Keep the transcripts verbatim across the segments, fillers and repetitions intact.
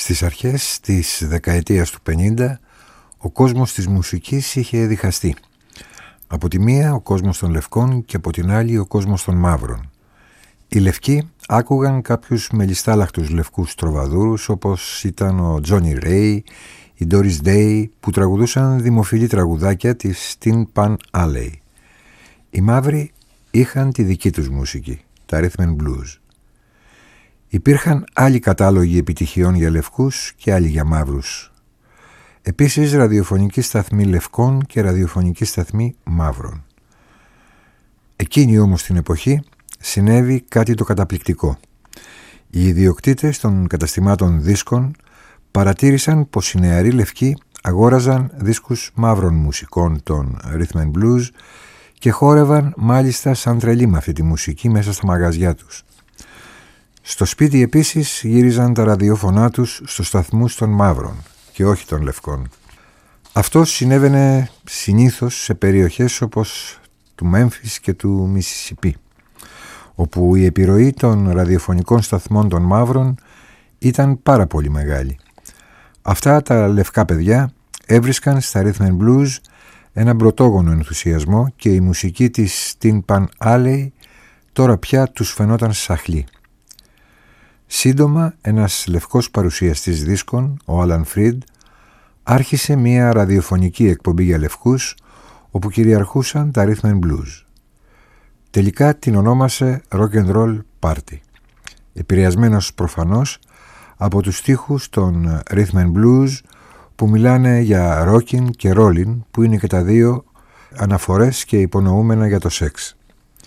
Στις αρχές της δεκαετίας του πενήντα ο κόσμος της μουσικής είχε διχαστεί. Από τη μία ο κόσμος των λευκών και από την άλλη ο κόσμος των μαύρων. Οι λευκοί άκουγαν κάποιους μελιστάλαχτους λευκούς τροβαδούρους όπως ήταν ο Johnny Ray, η Doris Day, που τραγουδούσαν δημοφιλή τραγουδάκια της Tin Pan Alley. Οι μαύροι είχαν τη δική τους μουσική, τα rhythm and blues. Υπήρχαν άλλοι κατάλογοι επιτυχιών για λευκούς και άλλοι για μαύρους. Επίσης ραδιοφωνικοί σταθμοί λευκών και ραδιοφωνικοί σταθμοί μαύρων. Εκείνη όμως την εποχή συνέβη κάτι το καταπληκτικό. Οι ιδιοκτήτες των καταστημάτων δίσκων παρατήρησαν πως οι νεαροί λευκοί αγόραζαν δίσκους μαύρων μουσικών των rhythm and blues και χόρευαν μάλιστα σαν τρελοί με αυτή τη μουσική μέσα στα μαγαζιά τους. Στο σπίτι επίσης γύριζαν τα ραδιόφωνά τους στους σταθμούς των μαύρων και όχι των λευκών. Αυτό συνέβαινε συνήθως σε περιοχές όπως του Μέμφις και του Μισισιπί, όπου η επιρροή των ραδιοφωνικών σταθμών των μαύρων ήταν πάρα πολύ μεγάλη. Αυτά τα λευκά παιδιά έβρισκαν στα rhythm and blues έναν πρωτόγονο ενθουσιασμό και η μουσική της Tin Pan Alley τώρα πια τους φαινόταν σαχλή. Σύντομα ένας λευκός παρουσιαστής δίσκων, ο Άλαν Φριντ, άρχισε μια ραδιοφωνική εκπομπή για λευκούς όπου κυριαρχούσαν τα rhythm and blues. Τελικά την ονόμασε Rock and Roll Party, επηρεασμένος προφανώς από τους στίχους των rhythm and blues που μιλάνε για rockin' και rollin', που είναι και τα δύο αναφορές και υπονοούμενα για το σεξ.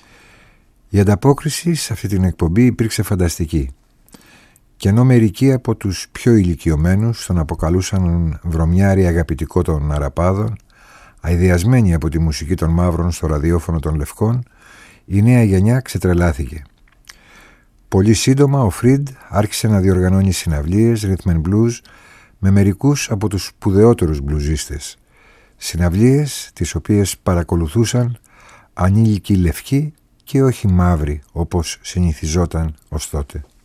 Η ανταπόκριση σε αυτή την εκπομπή υπήρξε φανταστική. Και ενώ μερικοί από τους πιο ηλικιωμένους τον αποκαλούσαν βρωμιάρι αγαπητικό των αραπάδων, αηδιασμένοι από τη μουσική των μαύρων στο ραδιόφωνο των λευκών, η νέα γενιά ξετρελάθηκε. Πολύ σύντομα ο Φριντ άρχισε να διοργανώνει συναυλίες rhythm and blues με μερικούς από τους σπουδαιότερους μπλουζίστες. Συναυλίες τις οποίες παρακολουθούσαν ανήλικοι λευκοί και όχι μαύροι όπως συνηθιζόταν ως τότε.